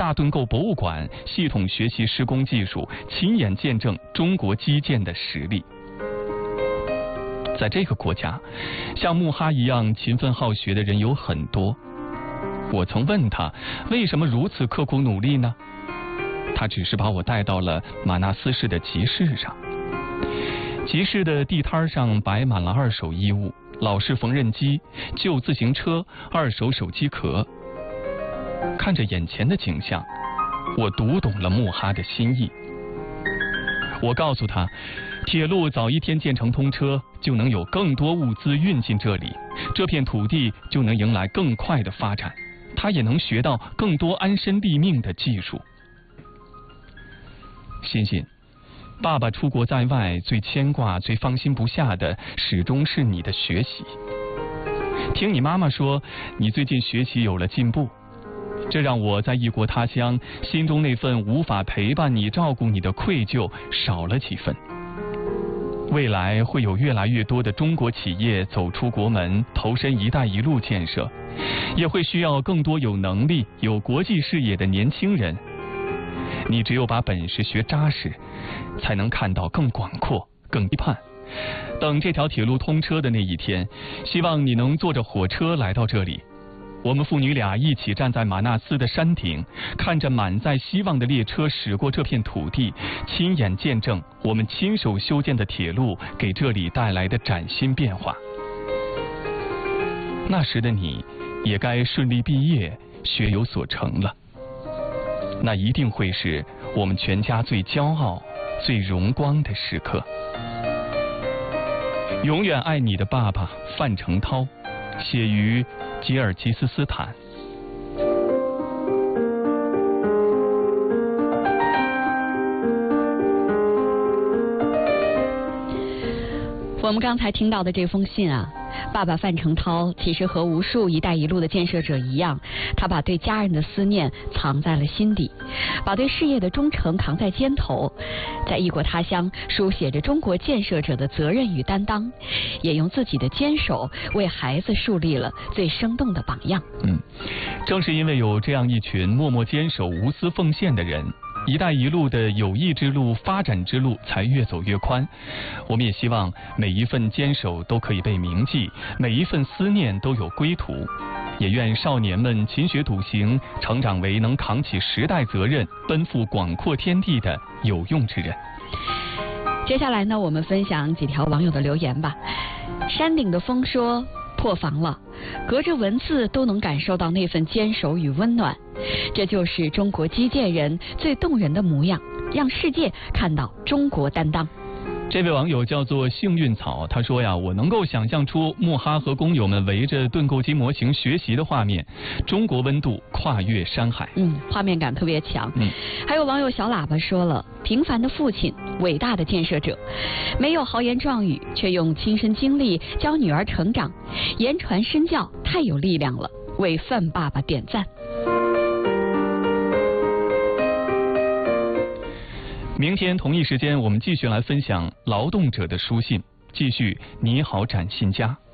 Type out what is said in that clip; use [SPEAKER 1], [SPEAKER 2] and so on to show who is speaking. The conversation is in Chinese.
[SPEAKER 1] 大盾构博物馆，系统学习施工技术，亲眼见证中国基建的实力。在这个国家，像穆哈一样勤奋好学的人有很多。我曾问他为什么如此刻苦努力呢？他只是把我带到了马纳斯市的集市上。集市的地摊上摆满了二手衣物、老式缝纫机、旧自行车、二手手机壳。看着眼前的景象，我读懂了穆哈的心意。我告诉他，铁路早一天建成通车，就能有更多物资运进这里，这片土地就能迎来更快的发展，他也能学到更多安身立命的技术。欣欣，爸爸出国在外，最牵挂、最放心不下的，始终是你的学习。听你妈妈说，你最近学习有了进步，这让我在异国他乡，心中那份无法陪伴你、照顾你的愧疚少了几分。未来会有越来越多的中国企业走出国门，投身“一带一路”建设，也会需要更多有能力、有国际视野的年轻人。你只有把本事学扎实，才能看到更广阔、更批判。等这条铁路通车的那一天，希望你能坐着火车来到这里。我们父女俩一起站在马纳斯的山顶，看着满载希望的列车驶过这片土地，亲眼见证我们亲手修建的铁路给这里带来的崭新变化。那时的你，也该顺利毕业，学有所成了。那一定会是我们全家最骄傲、最荣光的时刻。永远爱你的爸爸范成涛，写于吉尔吉斯斯坦。
[SPEAKER 2] 我们刚才听到的这封信啊，爸爸范成涛其实和无数“一带一路”的建设者一样，他把对家人的思念藏在了心底，把对事业的忠诚扛在肩头，在异国他乡书写着中国建设者的责任与担当，也用自己的坚守为孩子树立了最生动的榜样。
[SPEAKER 1] 正是因为有这样一群默默坚守、无私奉献的人，一带一路的友谊之路、发展之路才越走越宽。我们也希望每一份坚守都可以被铭记，每一份思念都有归途。也愿少年们勤学笃行，成长为能扛起时代责任、奔赴广阔天地的有用之人。
[SPEAKER 2] 接下来呢，我们分享几条网友的留言吧。山顶的风说，破防了，隔着文字都能感受到那份坚守与温暖，这就是中国基建人最动人的模样，让世界看到中国担当。
[SPEAKER 1] 这位网友叫做幸运草，他说呀，我能够想象出穆哈和工友们围着盾构机模型学习的画面，中国温度跨越山海。
[SPEAKER 2] 画面感特别强。还有网友小喇叭说了，平凡的父亲，伟大的建设者，没有豪言壮语，却用亲身经历教女儿成长，言传身教太有力量了，为范爸爸点赞。
[SPEAKER 1] 明天同一时间，我们继续来分享劳动者的书信，继续你好展新家。